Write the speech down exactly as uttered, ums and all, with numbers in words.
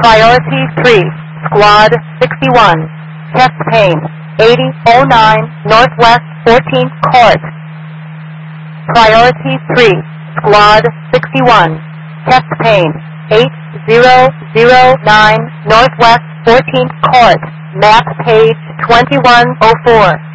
Priority three, Squad sixty-one, chest pain, eighty oh nine Northwest fourteenth Court. Priority three, Squad sixty-one, chest pain, eight zero zero nine Northwest fourteenth Court, map page twenty-one oh four.